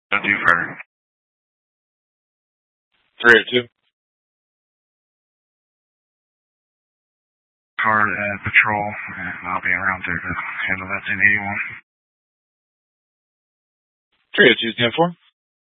Don't do further. 302. Card patrol. I'll be around there to handle that 1081. 302 10-4.